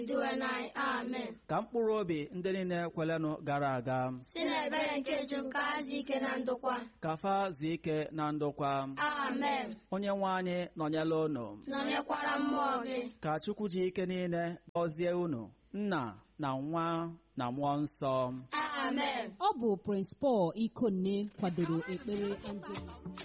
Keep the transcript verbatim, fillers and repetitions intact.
Diwe nanyị, amen. Ka mkpụrụ obi ndị niile kwelenụ gara aga Si n'ebere nke Chukwu ka ha dị ike na ndokwa. ka fa zuo ike na ndokwa. Amen. Onye nwe anyị nọnyela unu. Nọnyekwara mmụọ gị. Ka Chukwu ji ike niile gọzie unu, Nna na Nwa na Mmụọ Nsọ. Amen. Ọ bụ Prince Paul Ikonne kwadoro ekpere Angelus.